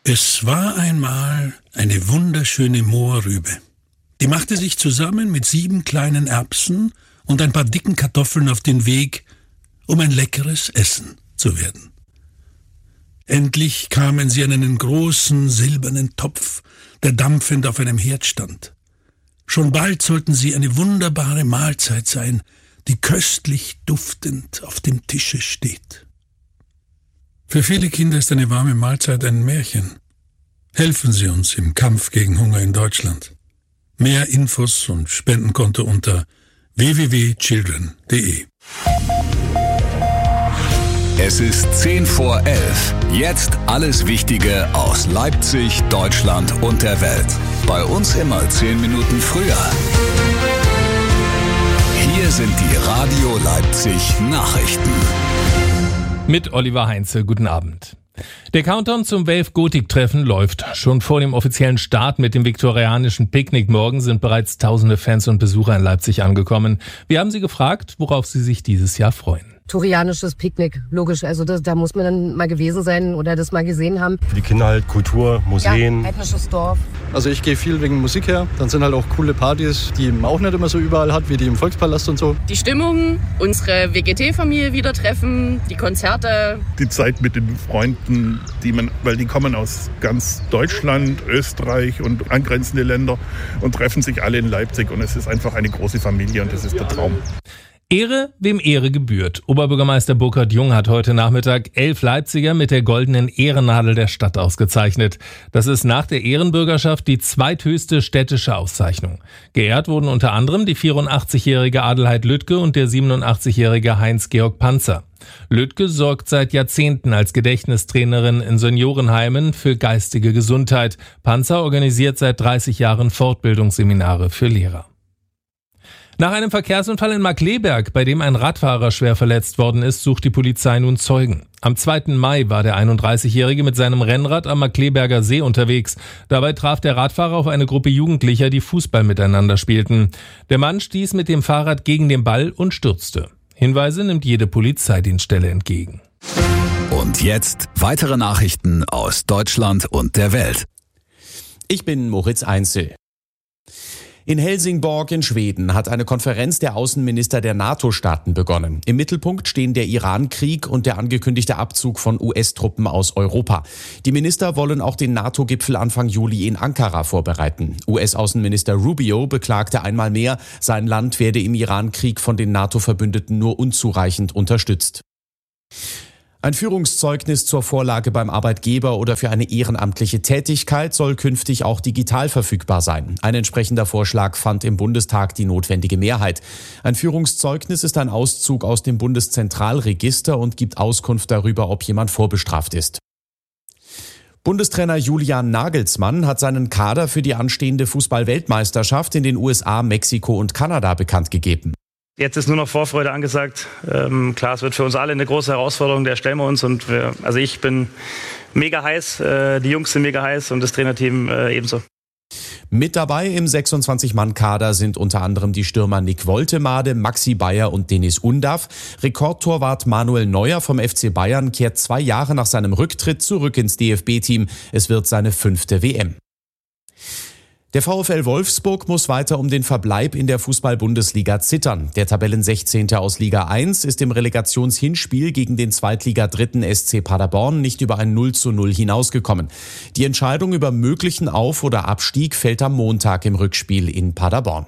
Es war einmal eine wunderschöne Mohrrübe. Die machte sich zusammen mit 7 kleinen Erbsen und ein paar dicken Kartoffeln auf den Weg, um ein leckeres Essen zu werden. Endlich kamen sie an einen großen silbernen Topf, der dampfend auf einem Herd stand. Schon bald sollten sie eine wunderbare Mahlzeit sein, die köstlich duftend auf dem Tische steht. Für viele Kinder ist eine warme Mahlzeit ein Märchen. Helfen Sie uns im Kampf gegen Hunger in Deutschland. Mehr Infos und Spendenkonto unter www.children.de. Es ist 10 vor 11. Jetzt alles Wichtige aus Leipzig, Deutschland und der Welt. Bei uns immer 10 Minuten früher. Hier sind die Radio Leipzig Nachrichten. Mit Oliver Heinze, guten Abend. Der Countdown zum Wave Gothic-Treffen läuft. Schon vor dem offiziellen Start mit dem viktorianischen Picknick morgen sind bereits tausende Fans und Besucher in Leipzig angekommen. Wir haben sie gefragt, worauf sie sich dieses Jahr freuen. Viktorianisches Picknick, logisch. Also da muss man dann mal gewesen sein oder das mal gesehen haben. Für die Kinder halt Kultur, Museen. Ja, heidnisches Dorf. Also ich gehe viel wegen Musik her. Dann sind halt auch coole Partys, die man auch nicht immer so überall hat, wie die im Volkspalast und so. Die Stimmung, unsere WGT-Familie wieder treffen, die Konzerte. Die Zeit mit den Freunden, weil die kommen aus ganz Deutschland, Österreich und angrenzende Länder und treffen sich alle in Leipzig. Und es ist einfach eine große Familie und das ist der Traum. Ehre, wem Ehre gebührt. Oberbürgermeister Burkhard Jung hat heute Nachmittag 11 Leipziger mit der goldenen Ehrennadel der Stadt ausgezeichnet. Das ist nach der Ehrenbürgerschaft die zweithöchste städtische Auszeichnung. Geehrt wurden unter anderem die 84-jährige Adelheid Lüttke und der 87-jährige Heinz-Georg Panzer. Lüttke sorgt seit Jahrzehnten als Gedächtnistrainerin in Seniorenheimen für geistige Gesundheit. Panzer organisiert seit 30 Jahren Fortbildungsseminare für Lehrer. Nach einem Verkehrsunfall in Markkleeberg, bei dem ein Radfahrer schwer verletzt worden ist, sucht die Polizei nun Zeugen. Am 2. Mai war der 31-Jährige mit seinem Rennrad am Markkleeberger See unterwegs. Dabei traf der Radfahrer auf eine Gruppe Jugendlicher, die Fußball miteinander spielten. Der Mann stieß mit dem Fahrrad gegen den Ball und stürzte. Hinweise nimmt jede Polizeidienststelle entgegen. Und jetzt weitere Nachrichten aus Deutschland und der Welt. Ich bin Moritz Einzel. In Helsingborg in Schweden hat eine Konferenz der Außenminister der NATO-Staaten begonnen. Im Mittelpunkt stehen der Iran-Krieg und der angekündigte Abzug von US-Truppen aus Europa. Die Minister wollen auch den NATO-Gipfel Anfang Juli in Ankara vorbereiten. US-Außenminister Rubio beklagte einmal mehr, sein Land werde im Iran-Krieg von den NATO-Verbündeten nur unzureichend unterstützt. Ein Führungszeugnis zur Vorlage beim Arbeitgeber oder für eine ehrenamtliche Tätigkeit soll künftig auch digital verfügbar sein. Ein entsprechender Vorschlag fand im Bundestag die notwendige Mehrheit. Ein Führungszeugnis ist ein Auszug aus dem Bundeszentralregister und gibt Auskunft darüber, ob jemand vorbestraft ist. Bundestrainer Julian Nagelsmann hat seinen Kader für die anstehende Fußball-Weltmeisterschaft in den USA, Mexiko und Kanada bekannt gegeben. Jetzt ist nur noch Vorfreude angesagt. Klar, es wird für uns alle eine große Herausforderung, der stellen wir uns. Und ich bin mega heiß, die Jungs sind mega heiß und das Trainerteam ebenso. Mit dabei im 26-Mann-Kader sind unter anderem die Stürmer Nick Woltemade, Maxi Bayer und Dennis Undav. Rekordtorwart Manuel Neuer vom FC Bayern kehrt 2 Jahre nach seinem Rücktritt zurück ins DFB-Team. Es wird seine 5. WM. Der VfL Wolfsburg muss weiter um den Verbleib in der Fußball-Bundesliga zittern. Der Tabellen-16. aus Liga 1 ist im Relegationshinspiel gegen den Zweitliga-Dritten SC Paderborn nicht über ein 0:0 hinausgekommen. Die Entscheidung über möglichen Auf- oder Abstieg fällt am Montag im Rückspiel in Paderborn.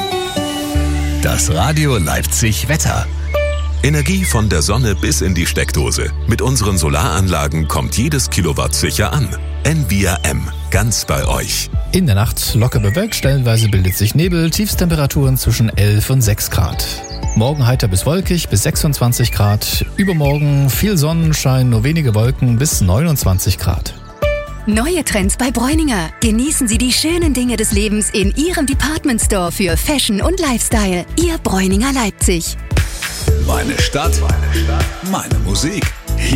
Das Radio Leipzig Wetter. Energie von der Sonne bis in die Steckdose. Mit unseren Solaranlagen kommt jedes Kilowatt sicher an. NVRM, ganz bei euch. In der Nacht locker bewölkt, stellenweise bildet sich Nebel, Tiefstemperaturen zwischen 11 und 6 Grad. Morgen heiter bis wolkig bis 26 Grad. Übermorgen viel Sonnenschein, nur wenige Wolken bis 29 Grad. Neue Trends bei Bräuninger. Genießen Sie die schönen Dinge des Lebens in Ihrem Department Store für Fashion und Lifestyle. Ihr Bräuninger Leipzig. Meine Stadt, meine Musik.